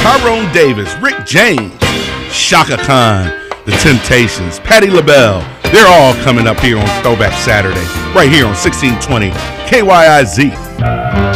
Tyrone Davis, Rick James, Shaka Khan, The Temptations, Patti LaBelle. They're all coming up here on Throwback Saturday, right here on 1620 KYIZ.